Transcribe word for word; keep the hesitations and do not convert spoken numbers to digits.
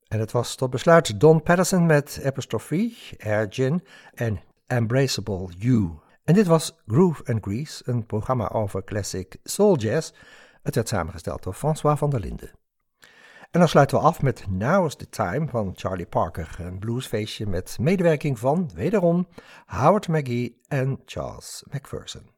En het was tot besluit Don Patterson met Apostrophe, Air Gin en Embraceable You. En dit was Groove and Grease, een programma over classic soul jazz. Het werd samengesteld door François van der Linden. En dan sluiten we af met Now's the Time van Charlie Parker, een bluesfeestje met medewerking van, wederom, Howard McGhee en Charles McPherson.